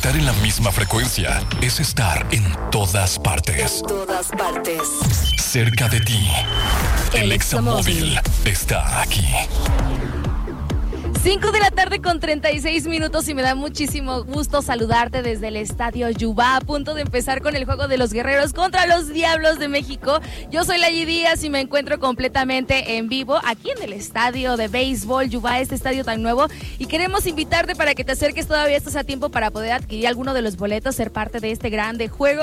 Estar en la misma frecuencia es estar en todas partes. En todas partes. Cerca de ti. El Examóvil está aquí. 5 de la tarde con 36 minutos y me da muchísimo gusto saludarte desde el Estadio Yubá, a punto de empezar con el juego de los guerreros contra los Diablos de México. Yo soy Layi Díaz y me encuentro completamente en vivo aquí en el Estadio de Béisbol Yubá, este estadio tan nuevo, y queremos invitarte para que te acerques, todavía estás a tiempo para poder adquirir alguno de los boletos, ser parte de este gran juego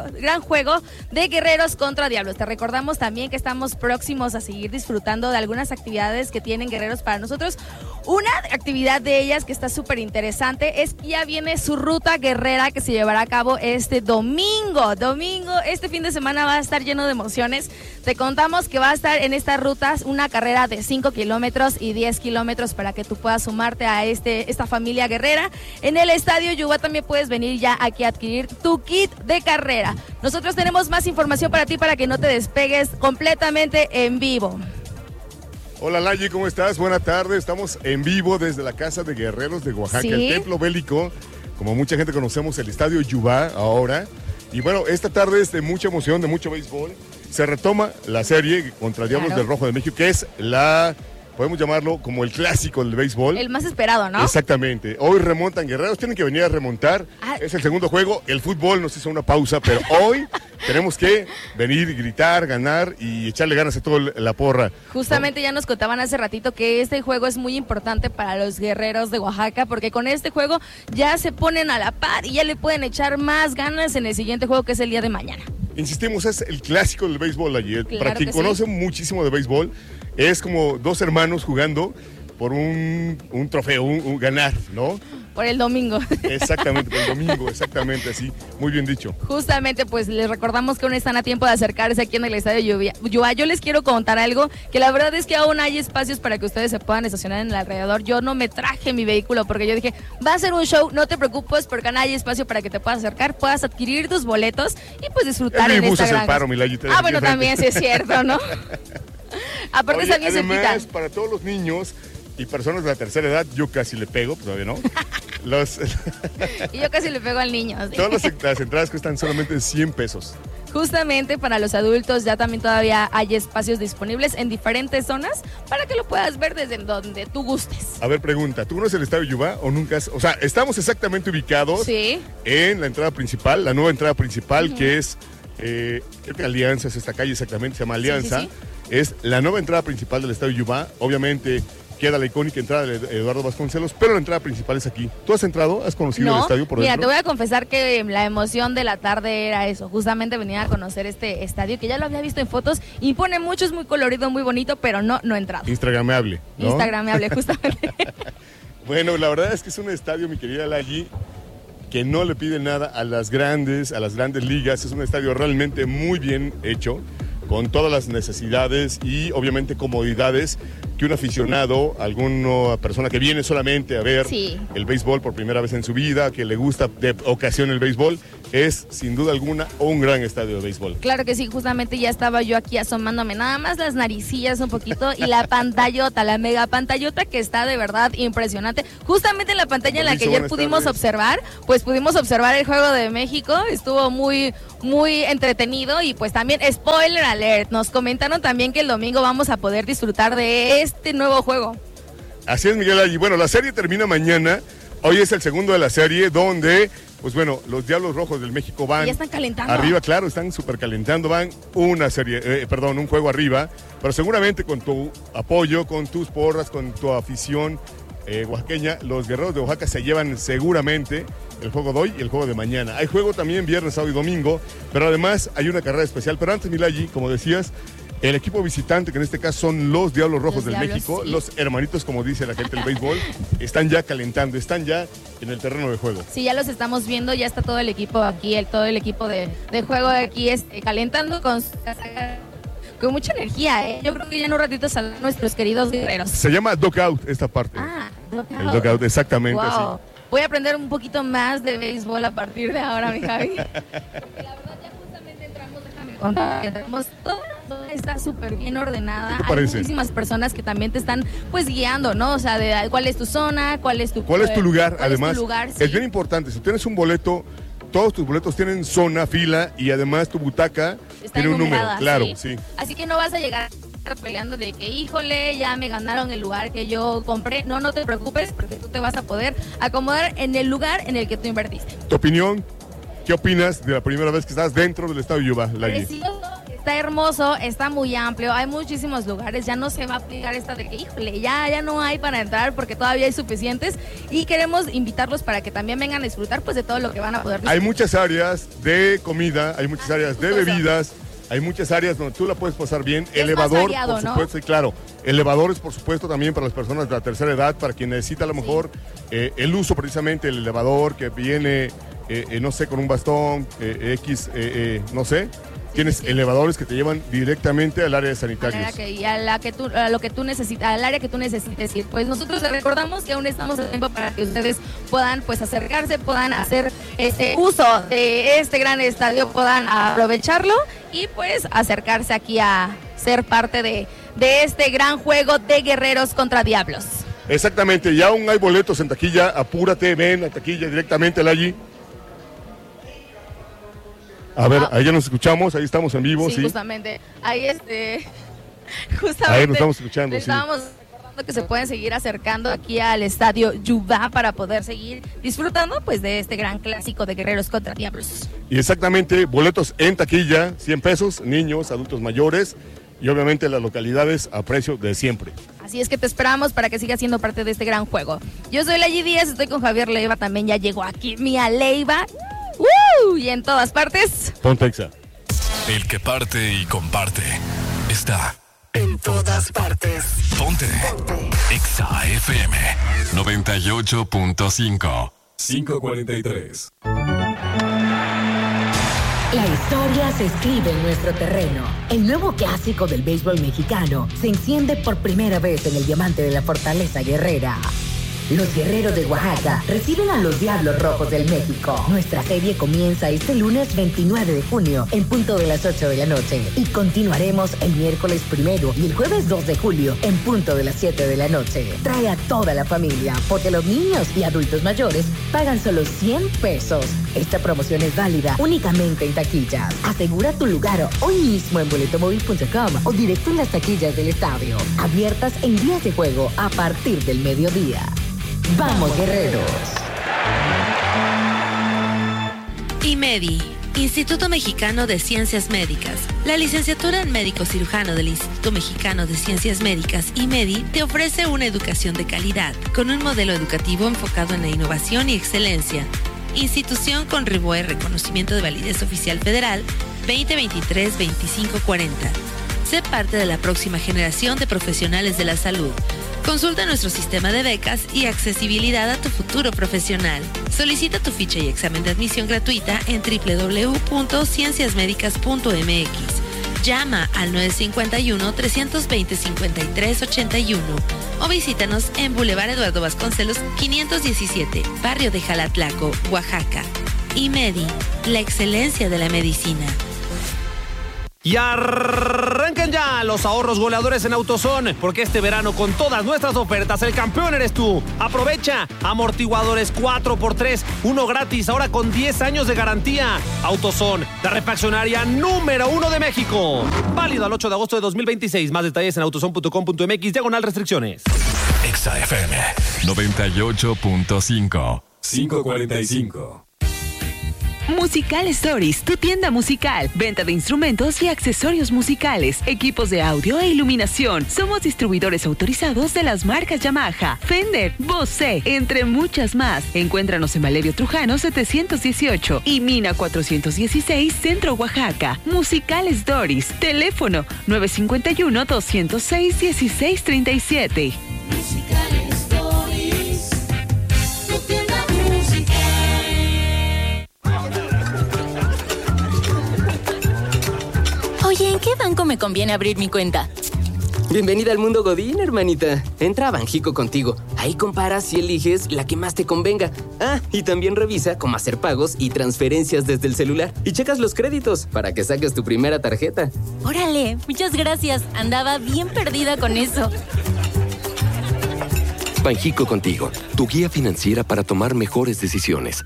de guerreros contra Diablos. Te recordamos también que estamos próximos a seguir disfrutando de algunas actividades que tienen guerreros para nosotros. Una actividad de ellas que está súper interesante es que ya viene su ruta guerrera que se llevará a cabo este domingo. Este fin de semana va a estar lleno de emociones. Te contamos que va a estar en estas rutas una carrera de 5 kilómetros y 10 kilómetros para que tú puedas sumarte a esta familia guerrera. En el Estadio Yubá también puedes venir ya aquí a adquirir tu kit de carrera. Nosotros tenemos más información para ti para que no te despegues, completamente en vivo. Hola Layi, ¿cómo estás? Buenas tardes, estamos en vivo desde la Casa de Guerreros de Oaxaca, ¿sí? El Templo Bélico, como mucha gente conocemos, el Estadio Yubá ahora. Y bueno, esta tarde es de mucha emoción, de mucho béisbol. Se retoma la serie contra Diablos del Rojo de México, que es podemos llamarlo como el clásico del béisbol. El más esperado, ¿no? Exactamente. Hoy remontan guerreros, tienen que venir a remontar. Es el segundo juego. El fútbol nos hizo una pausa, pero hoy tenemos que venir, gritar, ganar y echarle ganas a toda la porra. Justamente ya nos contaban hace ratito que este juego es muy importante para los guerreros de Oaxaca, porque con este juego ya se ponen a la par y ya le pueden echar más ganas en el siguiente juego, que es el día de mañana. Insistimos, es el clásico del béisbol ayer. Claro, para quien conoce muchísimo de béisbol, es como dos hermanos jugando por un trofeo, un ganar, ¿no? Por el domingo. Exactamente, por el domingo, exactamente, así, muy bien dicho. Justamente, pues les recordamos que aún están a tiempo de acercarse aquí en el Estadio Yubá. Yo les quiero contar algo, que la verdad es que aún hay espacios para que ustedes se puedan estacionar en el alrededor. Yo no me traje mi vehículo porque yo dije, va a ser un show, no te preocupes porque no hay espacio para que te puedas acercar, puedas adquirir tus boletos y pues disfrutar en esta gran... bueno, también sí es cierto, ¿no? Aparte, oye, también además, se quitan. Para todos los niños y personas de la tercera edad, yo casi le pego, todavía no. Y yo casi le pego al niño. ¿Sí? Todas las entradas cuestan solamente 100 pesos. Justamente para los adultos ya también todavía hay espacios disponibles en diferentes zonas para que lo puedas ver desde donde tú gustes. A ver, pregunta, ¿tú conoces el Estadio Yubá o nunca has...? O sea, estamos exactamente ubicados en la entrada principal, la nueva entrada principal, que es, creo que Alianza es esta calle exactamente, se llama Alianza. Sí. Es la nueva entrada principal del Estadio Yubá. Obviamente queda la icónica entrada de Eduardo Vasconcelos, pero la entrada principal es aquí. ¿Tú has entrado? ¿Has conocido el estadio por dentro? Mira, te voy a confesar que la emoción de la tarde era eso, justamente venir a conocer este estadio, que ya lo había visto en fotos, y pone mucho, es muy colorido, muy bonito, pero no he entrado. Instagramable, ¿no? Instagramable, justamente. Bueno, la verdad es que es un estadio, mi querida Layi, que no le pide nada a las grandes ligas. Es un estadio realmente muy bien hecho, con todas las necesidades y obviamente comodidades que un aficionado, alguna persona que viene solamente a ver el béisbol por primera vez en su vida, que le gusta de ocasión el béisbol, es sin duda alguna un gran estadio de béisbol. Claro que sí, justamente ya estaba yo aquí asomándome nada más las naricillas un poquito y la pantallota, la mega pantallota que está de verdad impresionante. Justamente en la pantalla en la que ayer pudimos observar el juego de México, estuvo muy entretenido y pues también, spoiler alert, nos comentaron también que el domingo vamos a poder disfrutar de este nuevo juego. Así es, Miguel. Y bueno, la serie termina mañana. Hoy es el segundo de la serie donde, pues bueno, los Diablos Rojos del México van... Ya están calentando. Arriba, claro, están súper calentando, van un juego arriba, pero seguramente con tu apoyo, con tus porras, con tu afición oaxaqueña, los Guerreros de Oaxaca se llevan seguramente el juego de hoy y el juego de mañana. Hay juego también viernes, sábado y domingo, pero además hay una carrera especial. Pero antes, Milayi, como decías, el equipo visitante, que en este caso son los Diablos Rojos del México, los hermanitos, como dice la gente del béisbol, están ya calentando, están ya en el terreno de juego. Sí, ya los estamos viendo, ya está todo el equipo aquí, todo el equipo de juego de aquí calentando con mucha energía, ¿eh? Yo creo que ya en un ratito saldrán nuestros queridos guerreros. Se llama Dugout esta parte. Dugout. El Dugout, exactamente así. Voy a aprender un poquito más de béisbol a partir de ahora, mi Javi. Porque la verdad ya justamente entramos, déjame contar, entramos toda está súper bien ordenada. ¿Qué te parece? Hay muchísimas personas que también te están pues guiando, ¿no? O sea, de cuál es tu zona, cuál es tu lugar. Además, es tu lugar, sí. Es bien importante, si tienes un boleto, todos tus boletos tienen zona, fila y además tu butaca Está tiene un número, claro, sí. sí. Así que no vas a llegar peleando de que, híjole, ya me ganaron el lugar que yo compré. No te preocupes, porque tú te vas a poder acomodar en el lugar en el que tú invertiste. ¿Tu opinión? ¿Qué opinas de la primera vez que estás dentro del Estadio Yuba, Lali? Precioso, está hermoso, está muy amplio, hay muchísimos lugares, ya no se va a aplicar esta de que, híjole, ya no hay para entrar porque todavía hay suficientes y queremos invitarlos para que también vengan a disfrutar pues de todo lo que van a poder disfrutar. Hay muchas áreas de comida, hay muchas áreas de bebidas, hay muchas áreas donde tú la puedes pasar bien. Es Elevador, más variado, por supuesto, ¿no? Claro. Elevadores, por supuesto, también para las personas de la tercera edad, para quien necesita a lo mejor el uso precisamente del elevador que viene, no sé, con un bastón, no sé. Tienes elevadores que te llevan directamente al área de sanitarios. A lo que tú necesitas, al área que tú necesites ir. Pues nosotros les recordamos que aún estamos a tiempo para que ustedes puedan pues acercarse, puedan hacer uso de este gran estadio, puedan aprovecharlo y pues acercarse aquí a ser parte de este gran juego de Guerreros contra Diablos. Exactamente, y aún hay boletos en taquilla, apúrate, ven a taquilla directamente, Lali. A ver, ahí ya nos escuchamos, ahí estamos en vivo, sí. Justamente, ahí justamente. Ahí nos estamos escuchando, sí. Estábamos recordando que se pueden seguir acercando aquí al Estadio Yuba para poder seguir disfrutando pues de este gran clásico de Guerreros contra Diablos. Y exactamente, boletos en taquilla, 100 pesos, niños, adultos mayores y obviamente las localidades a precio de siempre. Así es que te esperamos para que sigas siendo parte de este gran juego. Yo soy Lali Díaz, estoy con Javier Leiva, también ya llegó aquí Mía Leiva. Y en todas partes. Ponte Exa. El que parte y comparte está en todas partes. Ponte Exa FM 98.5 543. La historia se escribe en nuestro terreno. El nuevo clásico del béisbol mexicano se enciende por primera vez en el diamante de la Fortaleza Guerrera. Los Guerreros de Oaxaca reciben a los Diablos Rojos del México. Nuestra serie comienza este lunes 29 de junio en punto de las 8 de la noche y continuaremos el miércoles 1 y el jueves 2 de julio en punto de las 7 de la noche. Trae a toda la familia porque los niños y adultos mayores pagan solo 100 pesos. Esta promoción es válida únicamente en taquillas. Asegura tu lugar hoy mismo en boletomóvil.com o directo en las taquillas del estadio. Abiertas en días de juego a partir del mediodía. ¡Vamos, guerreros! IMEDI, Instituto Mexicano de Ciencias Médicas. La licenciatura en médico cirujano del Instituto Mexicano de Ciencias Médicas, IMEDI, te ofrece una educación de calidad, con un modelo educativo enfocado en la innovación y excelencia. Institución con RIBOE, reconocimiento de validez oficial federal 2023-2540. Sé parte de la próxima generación de profesionales de la salud. Consulta nuestro sistema de becas y accesibilidad a tu futuro profesional. Solicita tu ficha y examen de admisión gratuita en www.cienciasmedicas.mx. Llama al 951-320-5381 o visítanos en Boulevard Eduardo Vasconcelos 517, Barrio de Jalatlaco, Oaxaca. IMEDI, la excelencia de la medicina. Y arrancan ya los ahorros goleadores en AutoZone, porque este verano con todas nuestras ofertas el campeón eres tú. Aprovecha amortiguadores 4x3, uno gratis, ahora con 10 años de garantía. AutoZone, la refaccionaria número 1 de México. Válido al 8 de agosto de 2026. Más detalles en autozone.com.mx/restricciones. Exa FM 98.5 545. Musical Stories, tu tienda musical, venta de instrumentos y accesorios musicales, equipos de audio e iluminación. Somos distribuidores autorizados de las marcas Yamaha, Fender, Bose, entre muchas más. Encuéntranos en Valerio Trujano 718 y Mina 416, Centro Oaxaca. Musical Stories, teléfono 951-206-1637. Musical Stories, tu tienda musical. Oye, ¿en qué banco me conviene abrir mi cuenta? Bienvenida al mundo Godín, hermanita. Entra a Banjico Contigo. Ahí comparas y eliges la que más te convenga. Ah, y también revisa cómo hacer pagos y transferencias desde el celular. Y checas los créditos para que saques tu primera tarjeta. Órale, muchas gracias. Andaba bien perdida con eso. Banjico Contigo, tu guía financiera para tomar mejores decisiones.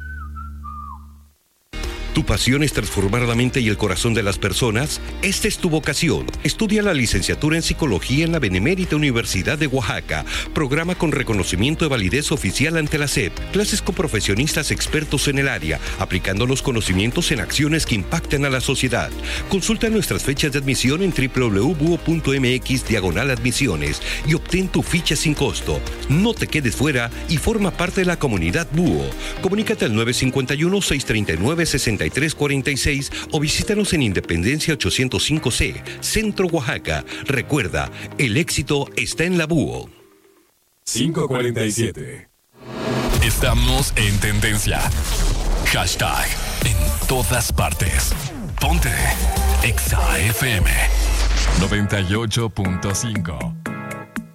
¿Tu pasión es transformar la mente y el corazón de las personas? Esta es tu vocación. Estudia la licenciatura en Psicología en la Benemérita Universidad de Oaxaca. Programa con reconocimiento de validez oficial ante la SEP. Clases con profesionistas expertos en el área, aplicando los conocimientos en acciones que impactan a la sociedad. Consulta nuestras fechas de admisión en www.buo.mx/admisiones y obtén tu ficha sin costo. No te quedes fuera y forma parte de la comunidad Búho. Comunícate al 951-639-6346 o visítanos en Independencia 805C, Centro Oaxaca. Recuerda, el éxito está en la Búho. 547. Estamos en tendencia. Hashtag en todas partes. Ponte Exa FM 98.5.